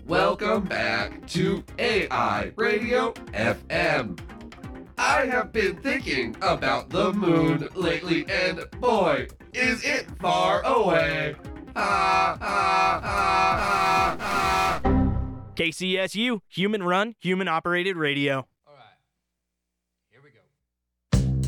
Welcome back to AI Radio FM. I have been thinking about the moon lately, and boy, is it far away. KCSU, human run, human operated radio.